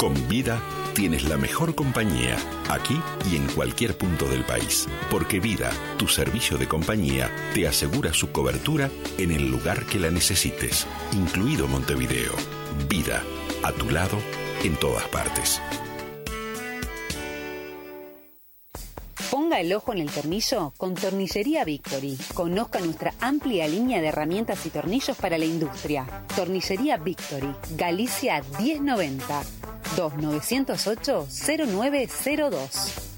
Con Vida tienes la mejor compañía, aquí y en cualquier punto del país. Porque Vida, tu servicio de compañía, te asegura su cobertura en el lugar que la necesites, incluido Montevideo. Vida, a tu lado, en todas partes. Ponga el ojo en el tornillo con Tornillería Victory. Conozca nuestra amplia línea de herramientas y tornillos para la industria. Tornillería Victory, Galicia 1090, 2908-0902.